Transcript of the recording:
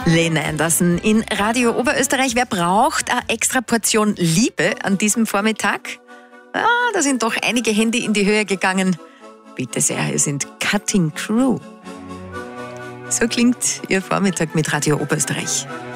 Lena Anderson in Radio Oberösterreich. Wer braucht eine extra Portion Liebe an diesem Vormittag? Ja, da sind doch einige Hände in die Höhe gegangen. Bitte sehr, hier sind Cutting Crew. So klingt Ihr Vormittag mit Radio Oberösterreich.